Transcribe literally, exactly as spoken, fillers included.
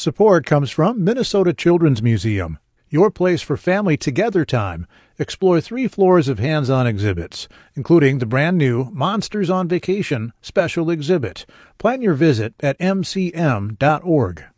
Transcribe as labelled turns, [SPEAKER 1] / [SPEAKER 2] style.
[SPEAKER 1] Support comes from Minnesota Children's Museum, your place for family together time. Explore three floors of hands-on exhibits, including the brand-new Monsters on Vacation special exhibit. Plan your visit at m c m dot org.